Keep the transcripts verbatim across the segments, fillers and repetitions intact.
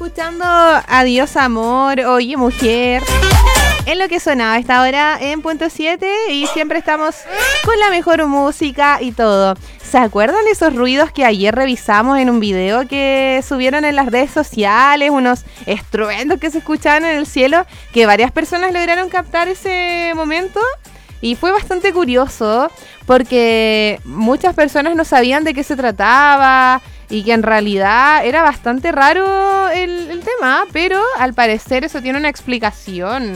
escuchando Adiós Amor, Oye Mujer, en lo que sonaba a esta hora en Punto siete, y siempre estamos con la mejor música y todo. ¿Se acuerdan de esos ruidos que ayer revisamos en un video que subieron en las redes sociales? Unos estruendos que se escuchaban en el cielo, que varias personas lograron captar ese momento. Y fue bastante curioso porque muchas personas no sabían de qué se trataba y que en realidad era bastante raro el, el tema, pero al parecer eso tiene una explicación.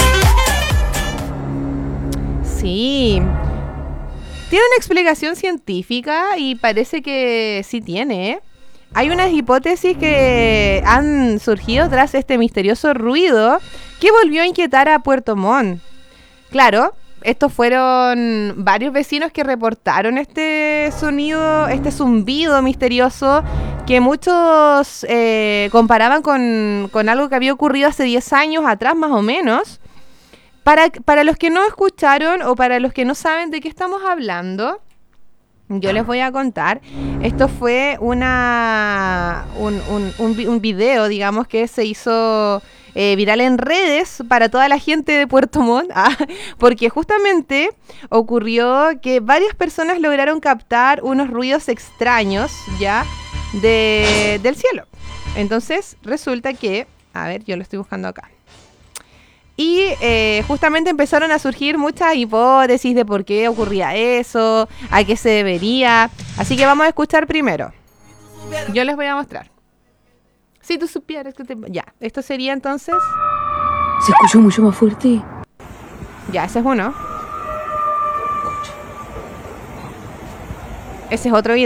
Sí, tiene una explicación científica y parece que sí tiene, ¿eh? Hay unas hipótesis que han surgido tras este misterioso ruido que volvió a inquietar a Puerto Montt. Claro, estos fueron varios vecinos que reportaron este sonido, este zumbido misterioso que muchos eh, comparaban con, con algo que había ocurrido hace diez años atrás más o menos. Para, para los que no escucharon o para los que no saben de qué estamos hablando, yo les voy a contar. Esto fue una un, un, un, un video, digamos, que se hizo eh, viral en redes para toda la gente de Puerto Montt, ah, porque justamente ocurrió que varias personas lograron captar unos ruidos extraños, ya, de, del cielo. Entonces resulta que, a ver, yo lo estoy buscando acá. Y eh, justamente empezaron a surgir muchas hipótesis de por qué ocurría eso, a qué se debería. Así que vamos a escuchar primero. Yo les voy a mostrar. Si tú supieras que te... Ya, esto sería entonces... Se escuchó mucho más fuerte. Ya, ese es uno. Ese es otro video.